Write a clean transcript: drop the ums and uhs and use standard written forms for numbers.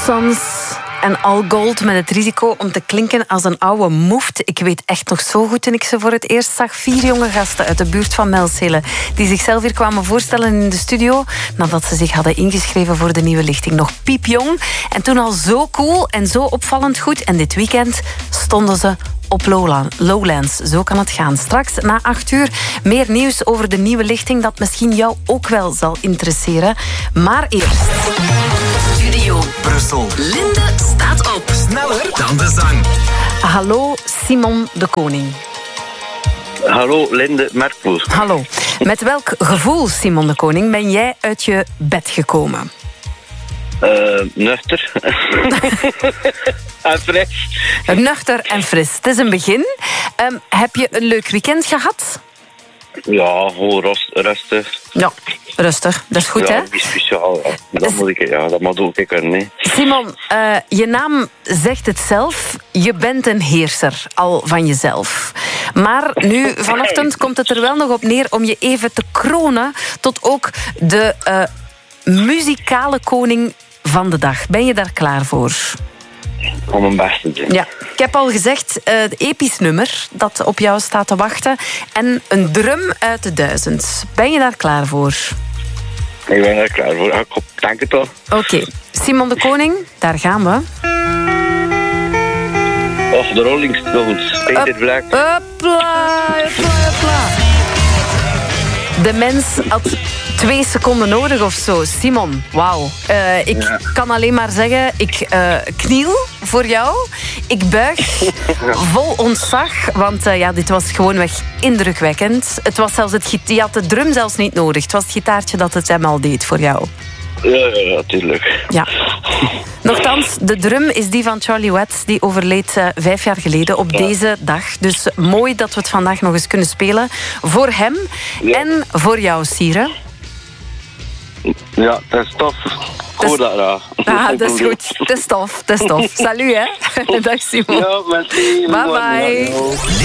Sons en All Gold met het risico om te klinken als een oude moeft. Ik weet echt nog zo goed toen ik ze voor het eerst zag. 4 jonge gasten uit de buurt van Melzele die zichzelf hier kwamen voorstellen in de studio nadat ze zich hadden ingeschreven voor de nieuwe lichting. Nog piepjong en toen al zo cool en zo opvallend goed. En dit weekend stonden ze op Lowlands. Zo kan het gaan. Straks na 8 uur meer nieuws over de nieuwe lichting dat misschien jou ook wel zal interesseren. Maar eerst... Studio Brussel. Linde staat op. Sneller dan de zang. Hallo Simon de Koning. Hallo, Linde Merkpoel. Hallo. Met welk gevoel, Simon de Koning, ben jij uit je bed gekomen? Nuchter. En fris. Nuchter en fris. Het is een begin. Heb je een leuk weekend gehad? Ja, gewoon rustig. Ja, rustig. Dat is goed, ja, hè? niet speciaal. Ja. Dat moet ook ik niet. Simon, je naam zegt het zelf. Je bent een heerser, al van jezelf. Maar nu, vanochtend, komt het er wel nog op neer om je even te kronen tot ook de muzikale koning van de dag. Ben je daar klaar voor? Om mijn best te doen. Ja, ik heb al gezegd, het episch nummer dat op jou staat te wachten. En een drum uit de 1000. Ben je daar klaar voor? Ik ben er klaar voor. Ik denk het wel. Oké. Simon de Koning, daar gaan we. Of de Rolling Stones. Peter Black. Hopla, hopla, hopla. De mens had 2 seconden nodig of zo. Simon, wauw. Ik kan alleen maar zeggen, ik kniel voor jou. Ik buig vol ontzag, want dit was gewoonweg indrukwekkend. Het was zelfs je had de drum zelfs niet nodig. Het was het gitaartje dat het hem al deed voor jou. Ja, tuurlijk. Ja. Nochtans, de drum is die van Charlie Watts. Die overleed 5 jaar geleden op deze dag. Dus mooi dat we het vandaag nog eens kunnen spelen. Voor hem en voor jou, Sire. Ja, dat is tof. Hoor dat graag. Ah, dat is goed. Het is tof. Salut, hè. Dag, Simon. Ja, merci. Bye, bye.